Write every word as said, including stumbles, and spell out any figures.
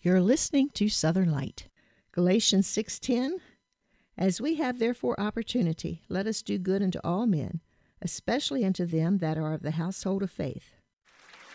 You're listening to Southern Light. Galatians six ten, As we have therefore opportunity, let us do good unto all men, especially unto them that are of the household of faith.